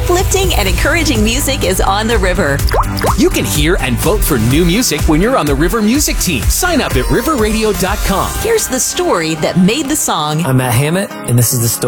Uplifting and encouraging music is on the river. You can hear and vote for new music when you're on the River Music Team. Sign up at riverradio.com. Here's the story that made the song. I'm Matt Hammett, and this is the story